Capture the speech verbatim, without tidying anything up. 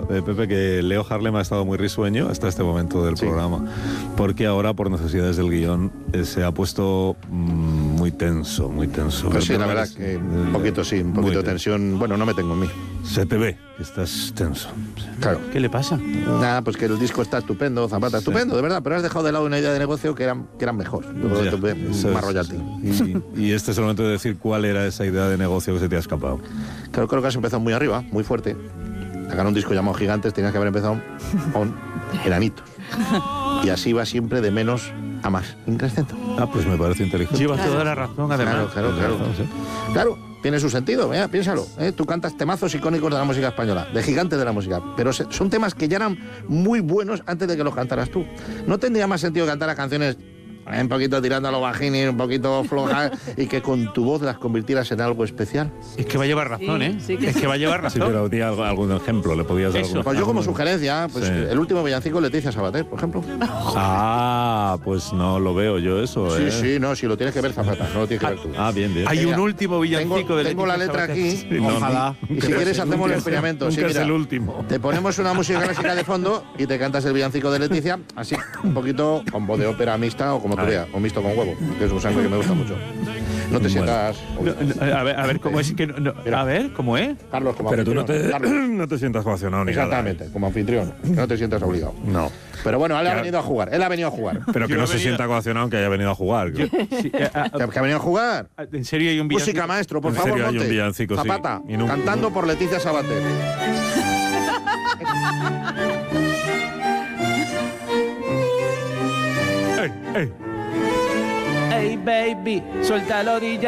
eh, Pepe, que Leo Harlem ha estado muy risueño hasta este momento del Sí. programa, porque ahora, por necesidades del guión, eh, se ha puesto mm, muy tenso, muy tenso. Pues sí, Pero la verdad es- que un poquito sí, un muy poquito de tenso. tensión. Bueno, no me tengo en mí. Se te ve que estás tenso. Claro. ¿Qué le pasa? Nada, pues que el disco está estupendo, Zapata, Sí. estupendo, de verdad, pero has dejado de lado una idea de negocio que era, que era mejor. Yo creo que Ya, te voy- eso más es. royalty. Y, y este es el momento de decir cuál era esa idea de negocio que se te ha escapado. Claro, creo que has empezado muy arriba, muy fuerte. Sacar un disco llamado Gigantes, tenías que haber empezado con enanitos. Y así va siempre de menos a más, increscendo. Ah, pues me parece inteligente. Llevas toda la razón, además. Claro, claro, claro. Sí. Claro, tiene su sentido, mira, piénsalo. ¿eh? Tú cantas temazos icónicos de la música española, de gigantes de la música, pero se- son temas que ya eran muy buenos antes de que los cantaras tú. ¿No tendría más sentido cantar a canciones eh, un poquito tirando a lo bajini, un poquito flojas, y que con tu voz las convirtieras en algo especial? Es que va a llevar razón, Sí, ¿eh? sí que es que va a llevar Sí, razón. pero di algo- algún ejemplo, le podías dar Eso. algún- Pues yo como algún- sugerencia, pues Sí. el último villancico Leticia Sabater, por ejemplo. Ah, pues no lo veo yo eso, Sí, ¿eh? sí, no, si lo tienes que ver Zapata, no lo tienes que ver tú. Ah, bien, bien. Hay un Venga, último villancico Tengo, de tengo la Leticia letra Sabater. aquí. Sí, no, Ojalá. Y si quieres hacemos el experimento. Sí, Nunca es mira, el último. te ponemos una música clásica de fondo y te cantas el villancico de Leticia, así, un poquito con voz de ópera mixta o como tú Ay. veas, o mixto con huevo, que es un sangre que me gusta mucho. No te Bueno. sientas... No, no, a, ver, a ver, ¿cómo es? Que no- no, Mira. a ver, ¿cómo es? Carlos, como Pero tú no anfitrión. te, Carlos, no te sientas coaccionado ni nada. exactamente, como anfitrión, que no te sientas obligado. No. Pero bueno, él ha Ya. venido a jugar, él ha venido a jugar. Pero que Yo no he se venido- sienta coaccionado aunque haya venido a jugar. Sí, eh, ah, ¿Que que ha venido a jugar? ah, ¿En serio hay un villancico? Música, maestro, por En favor, serio hay un monte. villancico, sí. Zapata, Y no- cantando por Leticia Sabater. ¡Ey, ey! Hey, baby, suéltalo, D J.